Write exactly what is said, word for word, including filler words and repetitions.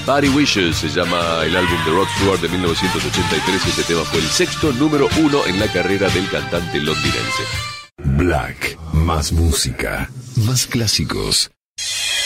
Body Wishes se llama el álbum de Rod Stewart de mil novecientos ochenta y tres. Este tema fue el sexto número uno en la carrera del cantante londinense. Black, más música, más clásicos.